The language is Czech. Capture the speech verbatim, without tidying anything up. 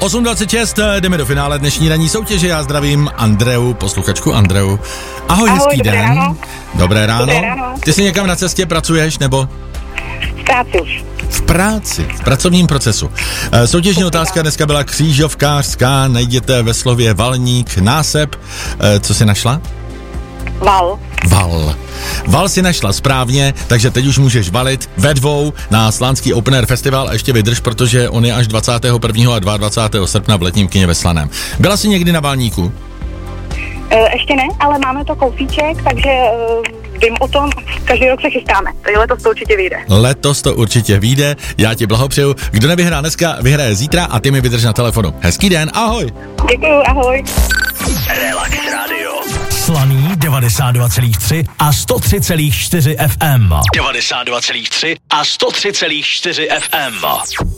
osm dvacet šest, jdeme do finále dnešní ranní soutěže. Já zdravím Andreu, posluchačku Andreu. Ahoj, Ahoj, hezký dobré den. Ráno. Dobré ráno. Dobré ráno. Ty jsi někam na cestě, pracuješ, nebo? V práci už. V práci, v pracovním procesu. Soutěžní otázka dneska byla křížovkářská, najděte ve slově valník, násep. Co jsi našla? Val. Val. Val si našla správně, takže teď už můžeš valit ve dvou na Slánský Open Air Festival a ještě vydrž, protože on je až dvacátého prvního a dvacátého druhého srpna v Letním kině ve Slaném. Byla jsi někdy na valníku? E, ještě ne, ale máme to kousíček, takže e, vím o tom, každý rok se chystáme, takže letos to určitě vyjde. Letos to určitě vyjde, já ti blahopřeju. Kdo nevyhrá dneska, vyhraje zítra a ty mi vydrž na telefonu. Hezký den, ahoj. Děkuju, ahoj. Relax Radio. Slaný devadesát dva celá tři a sto tři celá čtyři F M. devadesát dva celá tři a sto tři celá čtyři F M.